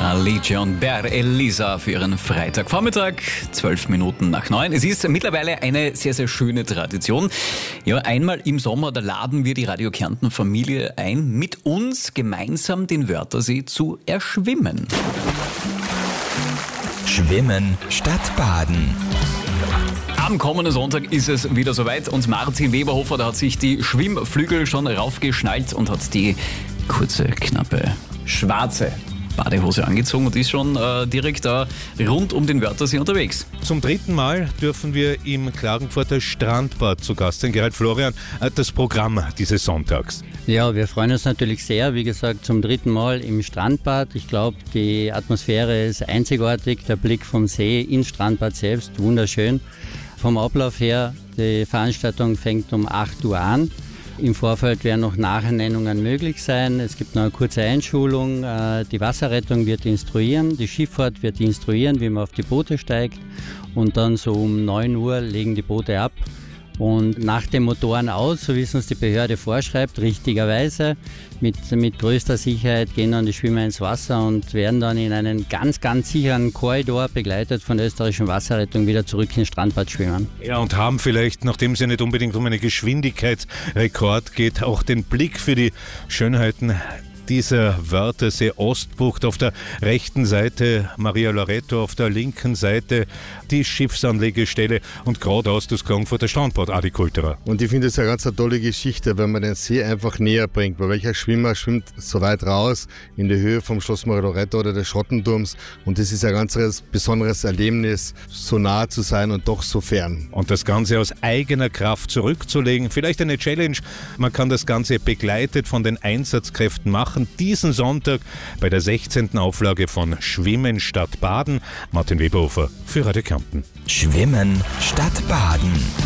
Legion Ber Elisa für Ihren Freitagvormittag, 9:12. Es ist mittlerweile eine sehr, sehr schöne Tradition. Ja, einmal im Sommer, da laden wir die Radio Kärnten Familie ein, mit uns gemeinsam den Wörthersee zu erschwimmen. Schwimmen statt Baden. Am kommenden Sonntag ist es wieder soweit und Martin Weberhofer, der hat sich die Schwimmflügel schon raufgeschnallt und hat die kurze, knappe, schwarze Badehose angezogen und ist schon direkt rund um den Wörthersee unterwegs. Zum 3. Mal dürfen wir im Klagenfurter Strandbad zu Gast sein. Gerald Florian, das Programm dieses Sonntags. Ja, wir freuen uns natürlich sehr. Wie gesagt, zum 3. Mal im Strandbad. Ich glaube, die Atmosphäre ist einzigartig. Der Blick vom See ins Strandbad selbst, wunderschön. Vom Ablauf her, die Veranstaltung fängt um 8 Uhr an. Im Vorfeld werden noch Nachernennungen möglich sein. Es gibt noch eine kurze Einschulung. Die Wasserrettung wird instruieren, die Schifffahrt wird instruieren, wie man auf die Boote steigt. Und dann so um 9 Uhr legen die Boote ab. Und nach dem Motoren aus, so wie es uns die Behörde vorschreibt, richtigerweise, mit größter Sicherheit gehen dann die Schwimmer ins Wasser und werden dann in einen ganz, ganz sicheren Korridor, begleitet von der österreichischen Wasserrettung, wieder zurück ins Strandbad schwimmen. Ja, und haben vielleicht, nachdem es ja nicht unbedingt um einen Geschwindigkeitsrekord geht, auch den Blick für die Schönheiten dieser Wörthersee Ostbucht. Auf der rechten Seite Maria Loreto, auf der linken Seite die Schiffsanlegestelle und geradeaus das Klagenfurter Strandbad, Adi Kulterer. Und ich finde es eine ganz tolle Geschichte, wenn man den See einfach näher bringt. Weil welcher Schwimmer schwimmt so weit raus in die Höhe vom Schloss Maria Loreto oder des Schottenturms, und das ist ein ganz besonderes Erlebnis, so nah zu sein und doch so fern. Und das Ganze aus eigener Kraft zurückzulegen, vielleicht eine Challenge. Man kann das Ganze begleitet von den Einsatzkräften machen. Diesen Sonntag bei der 16. Auflage von Schwimmen statt Baden. Martin Weberhofer für Radio Kärnten. Schwimmen statt Baden.